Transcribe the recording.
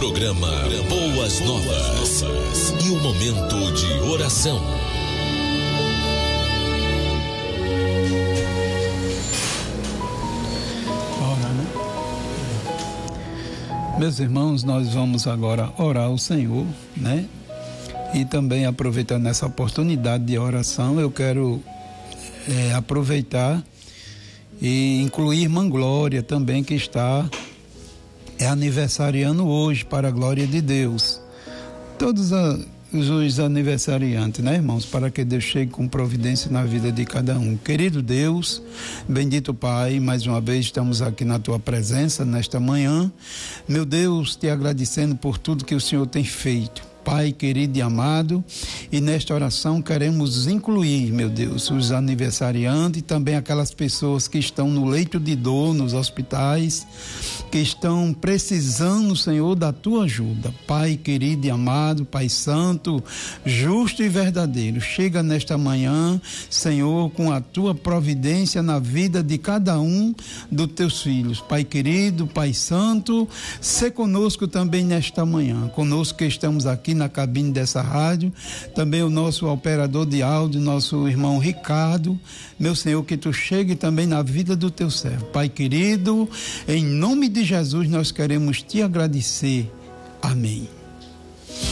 Programa Boas Novas. E o momento de oração. Meus irmãos, nós vamos agora orar ao Senhor, né? E também, aproveitando essa oportunidade de oração, eu quero aproveitar e incluir Irmã Glória também, que está aniversariando hoje, para a glória de Deus. Todos os aniversariantes, né, irmãos? Para que Deus chegue com providência na vida de cada um. Querido Deus, bendito Pai, mais uma vez estamos aqui na Tua presença nesta manhã. Meu Deus, te agradecendo por tudo que o Senhor tem feito. Pai querido e amado, e nesta oração queremos incluir, meu Deus, os aniversariantes e também aquelas pessoas que estão no leito de dor, nos hospitais, que estão precisando, Senhor, da Tua ajuda. Pai querido e amado, Pai santo, justo e verdadeiro, chega nesta manhã, Senhor, com a Tua providência na vida de cada um dos Teus filhos. Pai querido, Pai santo, sê conosco também nesta manhã, conosco que estamos aqui na cabine dessa rádio, também o nosso operador de áudio, nosso irmão Ricardo. Meu Senhor, que Tu chegue também na vida do Teu servo. Pai querido, em nome de Jesus nós queremos Te agradecer. Amém.